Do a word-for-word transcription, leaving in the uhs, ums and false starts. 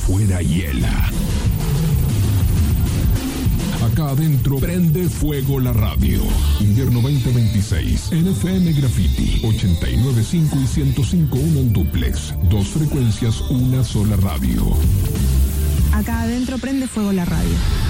afuera hiela. Acá adentro prende fuego la radio. Invierno veinte veintiséis. En F M Graffiti ochenta y nueve punto cinco y ciento cinco punto uno en duplex. Dos frecuencias, una sola radio. Acá adentro prende fuego la radio.